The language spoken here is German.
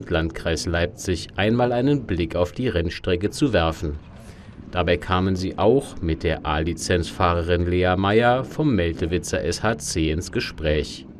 Landkreis Leipzig einmal einen Blick auf die Rennstrecke zu werfen. Dabei kamen sie auch mit der A-Lizenzfahrerin Lea Meyer vom Meltewitzer SHC ins Gespräch.